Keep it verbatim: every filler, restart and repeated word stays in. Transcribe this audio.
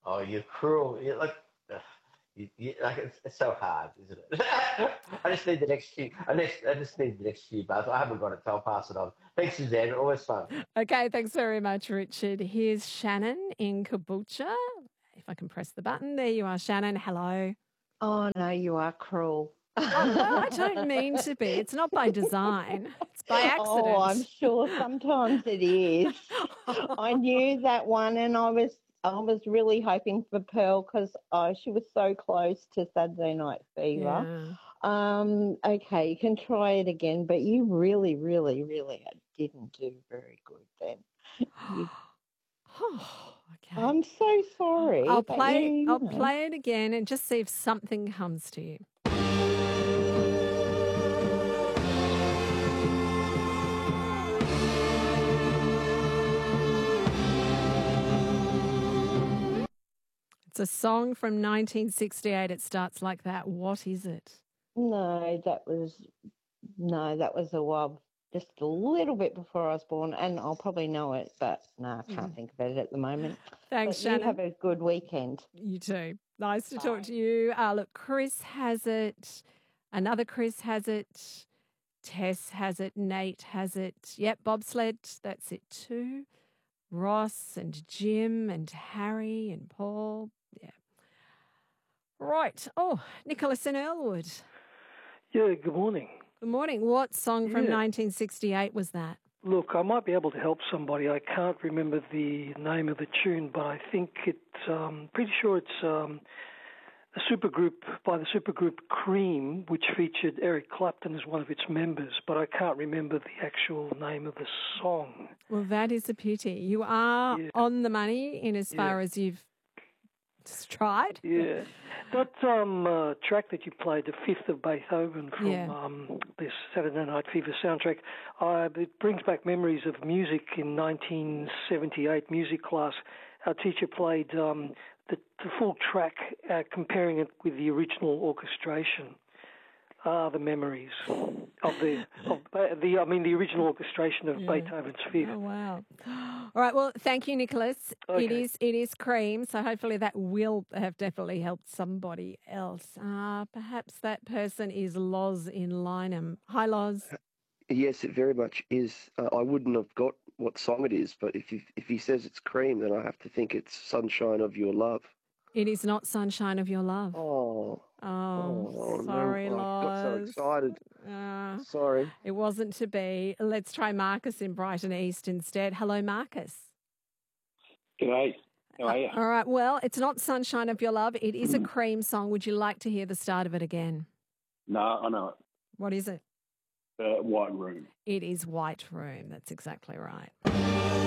Oh, you're cruel. You're like, ugh, you, you, like it's, it's so hard, isn't it? I just need the next few. I just, I just need the next few bars. I haven't got it, so I'll pass it on. Thanks, Suzanne. Always fun. Okay, thanks very much, Richard. Here's Shannon in Caboolture. If I can press the button. There you are, Shannon. Hello. Oh, no, you are cruel. Oh, no, I don't mean to be. It's not by design. It's by accident. Oh, I'm sure sometimes it is. I knew that one, and I was I was really hoping for Pearl because oh, she was so close to Saturday Night Fever. Yeah. Um, okay, you can try it again, but you really, really, really didn't do very good then. You, Okay. I'm so sorry. I'll but play you, you I'll know. play it again and just see if something comes to you. It's a song from nineteen sixty-eight. It starts like that. What is it? No, that was no, that was a while, just a little bit before I was born, and I'll probably know it, but no, I can't Mm. think of it at the moment. Thanks, but Shannon. You have a good weekend. You too. Nice to Bye. talk to you. Uh, look, Chris has it. Another Chris has it. Tess has it. Nate has it. Yep, bobsled. That's it too. Ross and Jim and Harry and Paul. Yeah. Right. Oh, Nicholas in Earlwood. Yeah, good morning. Good morning. What song from Yeah. nineteen sixty-eight was that? Look, I might be able to help somebody. I can't remember the name of the tune, but I think it's, um, pretty sure it's um, a supergroup by the supergroup Cream, which featured Eric Clapton as one of its members, but I can't remember the actual name of the song. Well, that is a pity. You are Yeah. on the money in as far Yeah. as you've tried. Yeah. That um, uh, track that you played, The Fifth of Beethoven from Yeah. um, this Saturday Night Fever soundtrack, uh, it brings back memories of music in nineteen seventy-eight music class. Our teacher played um, the, the full track, uh, comparing it with the original orchestration. Ah, the memories of the, of uh, the I mean, the original orchestration of Yeah. Beethoven's Fifth. Oh, wow. All right. Well, thank you, Nicholas. It Okay. is it is Cream, so hopefully that will have definitely helped somebody else. Uh, perhaps that person is Loz in Lynham. Hi, Loz. Yes, it very much is. Uh, I wouldn't have got what song it is, but if you, if he says it's Cream, then I have to think it's Sunshine of Your Love. It is not Sunshine of Your Love. Oh, Oh, oh sorry, no! Oh, I got so Loz. excited. Uh, Sorry. it wasn't to be. Let's try Marcus in Brighton East instead. Hello, Marcus. G'day. How are you? All right. Well, it's not Sunshine of Your Love. It is a Cream song. Would you like to hear the start of it again? No, I know it. What is it? Uh, White Room. It is White Room. That's exactly right.